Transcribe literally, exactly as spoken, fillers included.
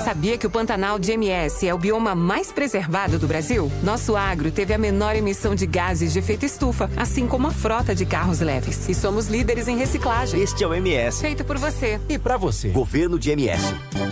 Sabia que o Pantanal de M S é o bioma mais preservado do Brasil? Nosso agro teve a menor emissão de gases de efeito estufa, assim como a frota de carros leves. E somos líderes em reciclagem. Este é o M S. Feito por você. E pra você. Governo de M S.